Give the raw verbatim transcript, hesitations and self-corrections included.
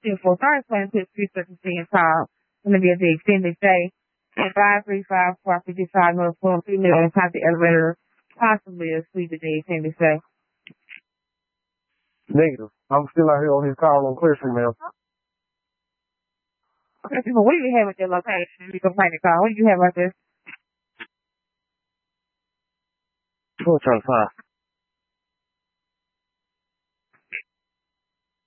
Still for third claim to three circumstance call. Going to be at the extended stay. And five three five four fifty five North Forum female on top of the elevator, possibly asleep at the extended stay. Negative. I'm still out here on his call on Clearstream, ma'am. Okay, so what do you have at your location? You can find the call. What do you have out there? four five.